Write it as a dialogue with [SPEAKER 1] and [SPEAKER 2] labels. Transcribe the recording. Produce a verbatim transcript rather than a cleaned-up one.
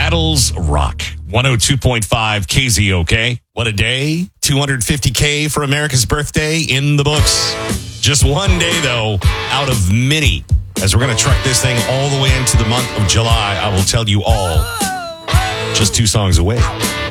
[SPEAKER 1] Battles Rock. one oh two point five K Z O K. What a day. two hundred fifty K for America's birthday in the books. Just one day, though, out of many. As we're going to truck this thing all the way into the month of July, I will tell you all just two songs away.